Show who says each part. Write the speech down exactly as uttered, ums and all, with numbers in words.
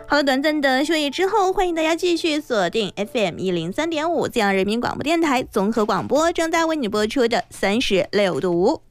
Speaker 1: 好了，短暂的休息之后，欢迎大家继续锁定 F M 一零三点五，这样人民广播电台综合广播正在为你播出的三十六度五。